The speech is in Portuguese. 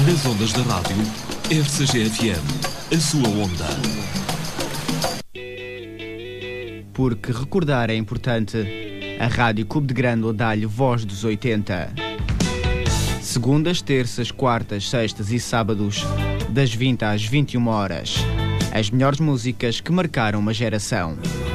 Nas ondas da rádio, RCG-FM, a sua onda. Porque recordar é importante, a Rádio Clube de Grândola dá-lhe voz dos 80. Segundas, terças, quartas, sextas e sábados, das 20 às 21 horas. As melhores músicas que marcaram uma geração.